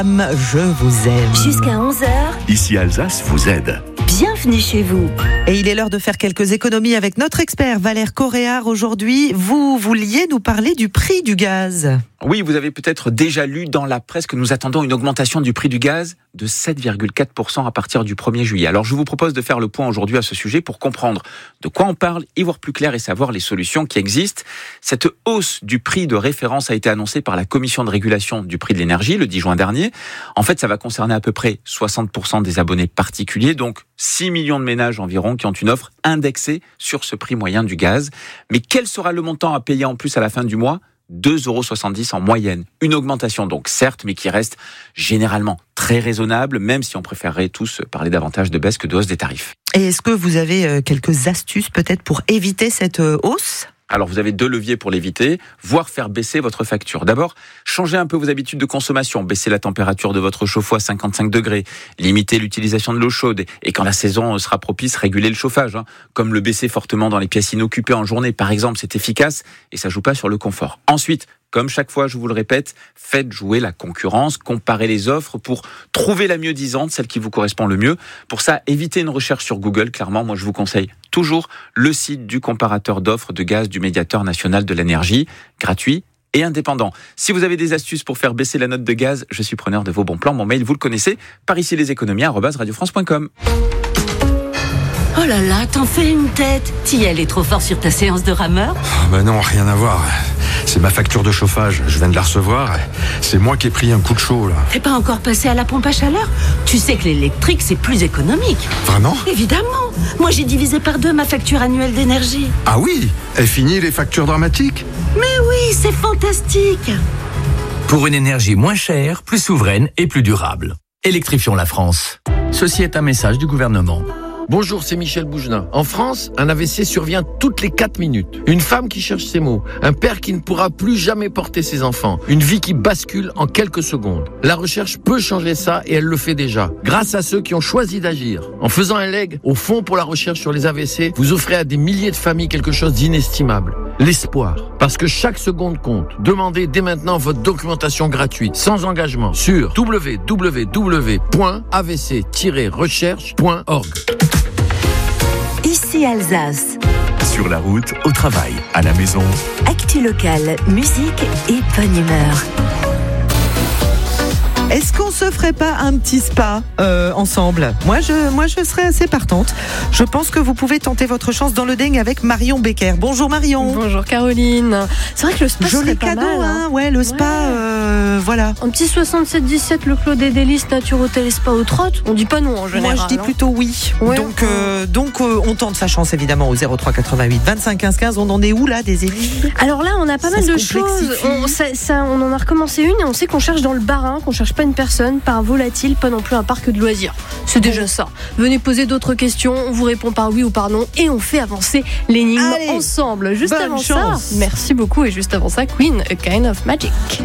Je vous aime. Jusqu'à 11h. Ici Alsace vous aide. Bienvenue chez vous. Et il est l'heure de faire quelques économies avec notre expert Valère Coréard. Aujourd'hui, vous vouliez nous parler du prix du gaz. Oui, vous avez peut-être déjà lu dans la presse que nous attendons une augmentation du prix du gaz de 7,4% à partir du 1er juillet. Alors je vous propose de faire le point aujourd'hui à ce sujet pour comprendre de quoi on parle, y voir plus clair et savoir les solutions qui existent. Cette hausse du prix de référence a été annoncée par la Commission de régulation du prix de l'énergie le 10 juin dernier. En fait, ça va concerner à peu près 60% des abonnés particuliers, donc 6 millions de ménages environ qui ont une offre indexée sur ce prix moyen du gaz. Mais quel sera le montant à payer en plus à la fin du mois ? 2,70 € en moyenne. Une augmentation donc certes, mais qui reste généralement très raisonnable, même si on préférerait tous parler davantage de baisse que de hausse des tarifs. Et est-ce que vous avez quelques astuces peut-être pour éviter cette hausse ? Alors vous avez 2 leviers pour l'éviter, voire faire baisser votre facture. D'abord, changez un peu vos habitudes de consommation, baissez la température de votre chauffe-eau à 55 degrés, limitez l'utilisation de l'eau chaude et quand la saison sera propice, régulez le chauffage. Comme le baisser fortement dans les pièces inoccupées en journée par exemple, c'est efficace et ça joue pas sur le confort. Ensuite, comme chaque fois, je vous le répète, faites jouer la concurrence, comparez les offres pour trouver la mieux disante, celle qui vous correspond le mieux. Pour ça, évitez une recherche sur Google. Clairement, moi, je vous conseille toujours le site du comparateur d'offres de gaz du Médiateur national de l'énergie, gratuit et indépendant. Si vous avez des astuces pour faire baisser la note de gaz, je suis preneur de vos bons plans. Mon mail, vous le connaissez, pariciesleséconomies@radiofrance.com. Oh là là, t'en fais une tête. T'y allais trop fort sur ta séance de rameur ? Bah non, rien à voir. C'est ma facture de chauffage, je viens de la recevoir. C'est moi qui ai pris un coup de chaud là. T'es pas encore passé à la pompe à chaleur ? Tu sais que l'électrique c'est plus économique. Vraiment ? Évidemment. Moi j'ai divisé par 2 ma facture annuelle d'énergie. Ah oui ? Est fini les factures dramatiques ? Mais oui, c'est fantastique. Pour une énergie moins chère, plus souveraine et plus durable. Électrifions la France. Ceci est un message du gouvernement. Bonjour, c'est Michel Bougelin. En France, un AVC survient toutes les 4 minutes. Une femme qui cherche ses mots, un père qui ne pourra plus jamais porter ses enfants, une vie qui bascule en quelques secondes. La recherche peut changer ça et elle le fait déjà, grâce à ceux qui ont choisi d'agir. En faisant un leg au Fonds pour la recherche sur les AVC, vous offrez à des milliers de familles quelque chose d'inestimable. L'espoir. Parce que chaque seconde compte. Demandez dès maintenant votre documentation gratuite, sans engagement, sur www.avc-recherche.org. Ici Alsace. Sur la route, au travail, à la maison. Actu locale, musique et bonne humeur. Est-ce qu'on se ferait pas un petit spa ensemble ? Moi, je serais assez partante. Je pense que vous pouvez tenter votre chance dans le Ding avec Marion Becker. Bonjour Marion. Bonjour Caroline. C'est vrai que le spa Joli serait pas cadeau, mal. Ouais, le spa, voilà. Un petit 77-17, le Clos des Délices, Nature Hôtel et Spa aux Trottes. On dit pas non en général. Moi, je dis plutôt oui. Ouais, donc, on tente sa chance évidemment au 03 88 25 15 15. On en est où là, des élites ? Alors là, on a pas mal de choses. On en a recommencé une et on sait qu'on cherche dans le Bas-Rhin, qu'on cherche pas une personne, pas un volatile, pas non plus un parc de loisirs. C'est déjà ça. Venez poser d'autres questions, on vous répond par oui ou par non et on fait avancer l'énigme ensemble. Juste bonne avant chance. ça, merci beaucoup et juste avant ça, Queen, A Kind of Magic.